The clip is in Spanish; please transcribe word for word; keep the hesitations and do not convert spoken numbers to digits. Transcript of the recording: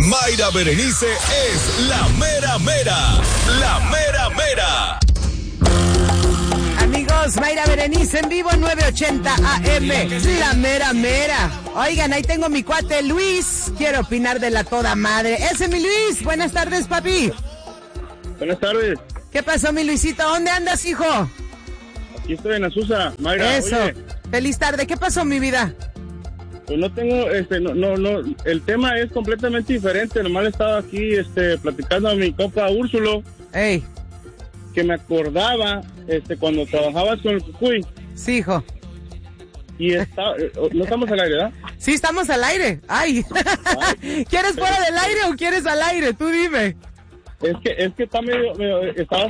Mayra Berenice es la mera mera. La mera mera. Amigos, Mayra Berenice en vivo nueve ochenta A M, la mera mera. Oigan, ahí tengo mi cuate Luis, quiero opinar de la toda madre. Ese mi Luis, buenas tardes, papi. Buenas tardes. ¿Qué pasó, mi Luisito? ¿Dónde andas, hijo? Aquí estoy en Azusa, Mayra. Eso, oye, feliz tarde. ¿Qué pasó, mi vida? pues no tengo, este, no, no, no, el tema es completamente diferente. Nomás estaba aquí, este, platicando a mi compa Úrsulo. Ey. Que me acordaba, este, cuando trabajabas con el Cucuy. Sí, hijo. Y está, no estamos al aire, ¿verdad? Sí, estamos al aire. Ay. Ay. ¿Quieres fuera del aire o quieres al aire? Tú dime. Es que, es que está medio, medio estaba